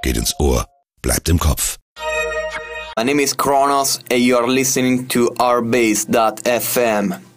geht ins Ohr, bleibt im Kopf. My name is Kronos and you are listening to ourbase.fm.